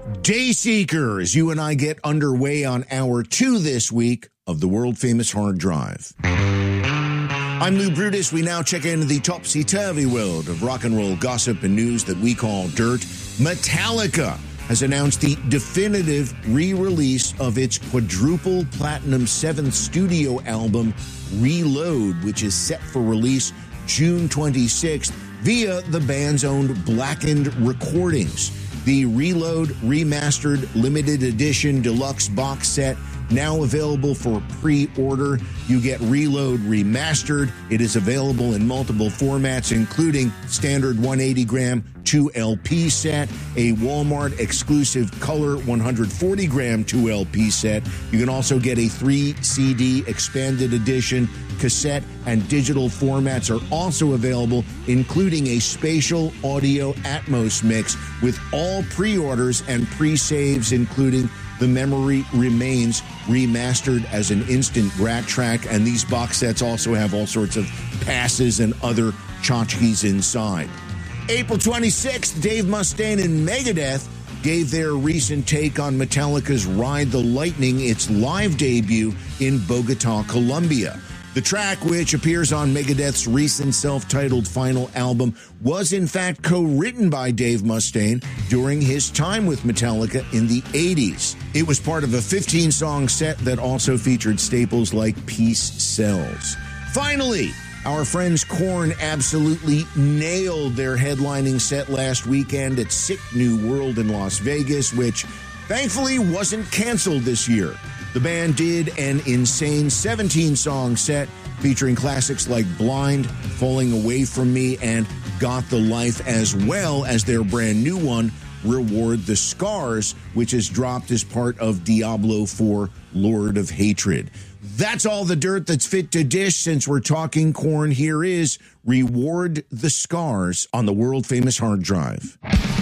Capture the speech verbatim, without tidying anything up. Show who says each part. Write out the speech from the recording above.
Speaker 1: Dayseeker, as you and I get underway on hour two this week of the world-famous hard drive. I'm Lou Brutus. We now check into the topsy-turvy world of rock and roll gossip and news that we call dirt. Metallica has announced the definitive re-release of its quadruple platinum seventh studio album, Reload, which is set for release June twenty-sixth via the band's own Blackened Recordings. The Reload Remastered Limited Edition Deluxe box set now available for pre-order. You get Reload Remastered. It is available in multiple formats, including standard one hundred eighty gram two L P set, a Walmart exclusive color one hundred forty gram two L P set. You can also get a three C D expanded edition. Cassette and digital formats are also available, including a spatial audio Atmos mix with all pre-orders and pre-saves, including The Memory Remains remastered as an instant rack track. And these box sets also have all sorts of passes and other tchotchkes inside. April twenty-sixth, Dave Mustaine and Megadeth gave their recent take on Metallica's Ride the Lightning, its live debut in Bogota, Colombia. The track, which appears on Megadeth's recent self-titled final album, was in fact co-written by Dave Mustaine during his time with Metallica in the eighties. It was part of a fifteen-song set that also featured staples like Peace Sells. Finally, our friends Korn absolutely nailed their headlining set last weekend at Sick New World in Las Vegas, which thankfully wasn't canceled this year. The band did an insane seventeen-song set featuring classics like Blind, Falling Away From Me, and Got the Life, as well as their brand new one, Reward the Scars, which is dropped as part of Diablo four Lord of Hatred. That's all the dirt that's fit to dish. Since we're talking Korn, here is Reward the Scars on the world-famous hard drive.